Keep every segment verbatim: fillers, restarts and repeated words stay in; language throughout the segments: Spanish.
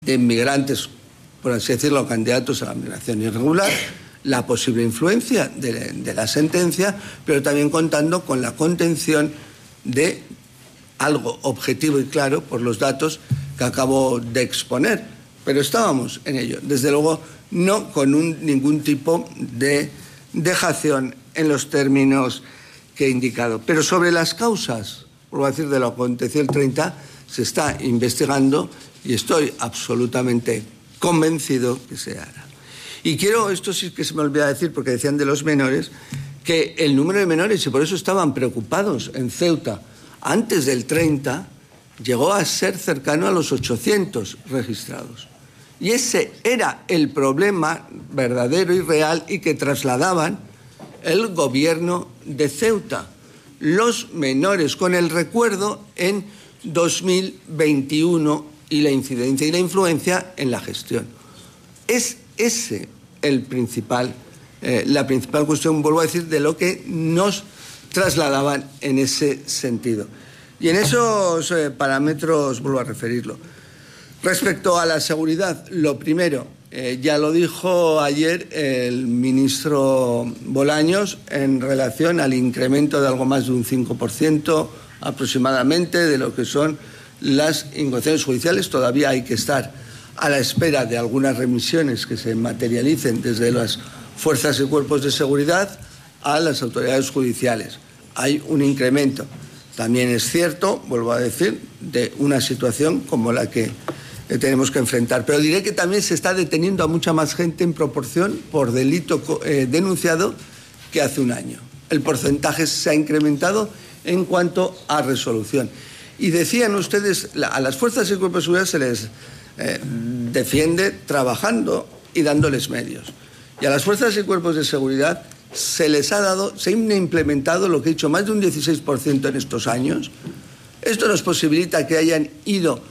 de inmigrantes, por así decirlo, candidatos a la migración irregular, la posible influencia de, de la sentencia, pero también contando con la contención de algo objetivo y claro por los datos que acabo de exponer. Pero estábamos en ello. Desde luego, no con un, ningún tipo de dejación en los términos que he indicado. Pero sobre las causas, vuelvo a decir, de lo que aconteció el treinta, se está investigando y estoy absolutamente convencido que se hará. Y quiero, esto sí que se me olvidaba decir, porque decían de los menores, que el número de menores, y por eso estaban preocupados en Ceuta, antes del treinta, llegó a ser cercano a los ochocientos registrados. Y ese era el problema verdadero y real y que trasladaban el gobierno de Ceuta. Los menores, con el recuerdo en dos mil veintiuno y la incidencia y la influencia en la gestión. Es ese el principal, eh, la principal cuestión, vuelvo a decir, de lo que nos trasladaban en ese sentido. Y en esos eh, parámetros vuelvo a referirlo. Respecto a la seguridad, lo primero, eh, ya lo dijo ayer el ministro Bolaños en relación al incremento de algo más de un cinco por ciento aproximadamente de lo que son las incoaciones judiciales. Todavía hay que estar a la espera de algunas remisiones que se materialicen desde las fuerzas y cuerpos de seguridad a las autoridades judiciales. Hay un incremento. También es cierto, vuelvo a decir, de una situación como la que tenemos que enfrentar. Pero diré que también se está deteniendo a mucha más gente en proporción por delito eh, denunciado que hace un año. El porcentaje se ha incrementado en cuanto a resolución. Y decían ustedes, a las fuerzas y cuerpos de seguridad se les eh, defiende trabajando y dándoles medios. Y a las fuerzas y cuerpos de seguridad se les ha dado, se ha implementado lo que he dicho, más de un dieciséis por ciento en estos años. Esto nos posibilita que hayan ido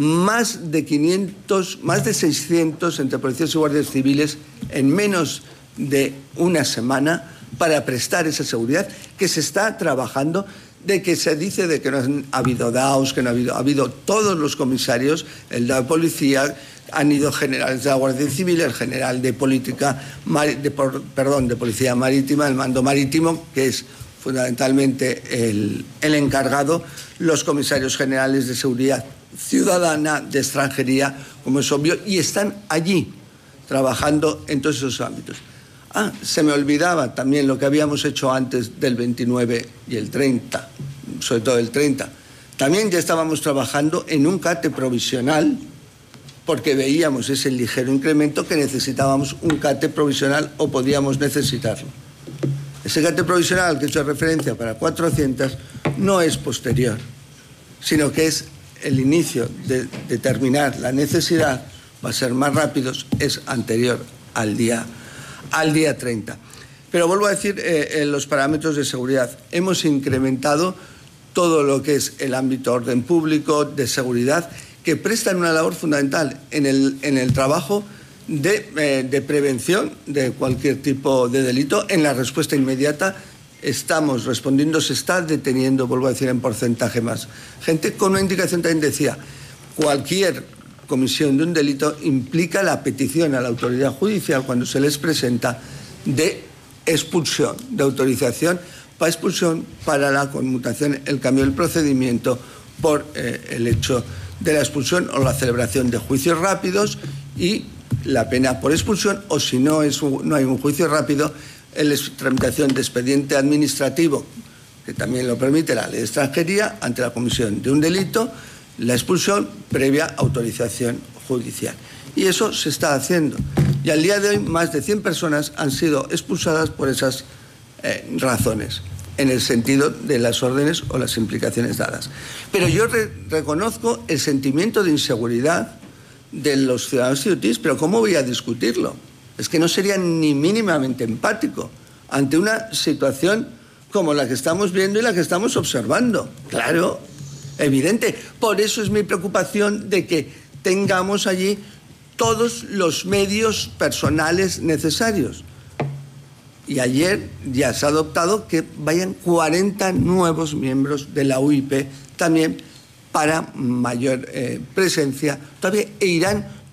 más de quinientos, más de seiscientos entre policías y guardias civiles en menos de una semana para prestar esa seguridad que se está trabajando, de que se dice de que no ha habido D A Os, que no ha habido, ha habido todos los comisarios, el D A O de policía, han ido generales de la Guardia Civil, el general de política, de, perdón, de policía marítima, el mando marítimo, que es fundamentalmente el, el encargado, los comisarios generales de seguridad ciudadana, de extranjería, como es obvio, y están allí trabajando en todos esos ámbitos. Ah, se me olvidaba también lo que habíamos hecho antes del veintinueve y el treinta, sobre todo el treinta. También ya estábamos trabajando en un CATE provisional, porque veíamos ese ligero incremento que necesitábamos un CATE provisional o podíamos necesitarlo. Ese CATE provisional al que he hecho referencia para cuatrocientos no es posterior, sino que es el inicio de determinar la necesidad, va a ser más rápido, es anterior al día, al día treinta. Pero vuelvo a decir, eh, en los parámetros de seguridad hemos incrementado todo lo que es el ámbito de orden público, de seguridad, que prestan una labor fundamental en el, en el trabajo de, eh, de prevención de cualquier tipo de delito. En la respuesta inmediata estamos respondiendo, se está deteniendo, vuelvo a decir, en porcentaje más gente, con una indicación también decía, cualquier comisión de un delito implica la petición a la autoridad judicial cuando se les presenta de expulsión, de autorización para expulsión, para la conmutación, el cambio del procedimiento por eh, el hecho de la expulsión o la celebración de juicios rápidos y la pena por expulsión, o si no, es un, no hay un juicio rápido, la tramitación de expediente administrativo, que también lo permite la ley de extranjería, ante la comisión de un delito, la expulsión previa autorización judicial. Y eso se está haciendo. Y al día de hoy más de cien personas han sido expulsadas por esas eh, razones, en el sentido de las órdenes o las implicaciones dadas. Pero yo re reconozco el sentimiento de inseguridad de los ciudadanos ceutíes, pero ¿cómo voy a discutirlo? Es que no sería ni mínimamente empático ante una situación como la que estamos viendo y la que estamos observando. Claro, evidente. Por eso es mi preocupación de que tengamos allí todos los medios personales necesarios. Y ayer ya se ha adoptado que vayan cuarenta nuevos miembros de la U I P también para mayor eh, presencia todavía, e irán